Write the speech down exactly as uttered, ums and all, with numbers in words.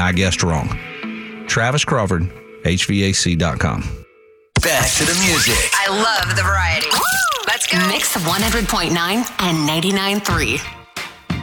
I guessed wrong. Travis Crawford, H V A C dot com. Back to the music. I love the variety. Let's go. Mix one hundred point nine and ninety-nine point three.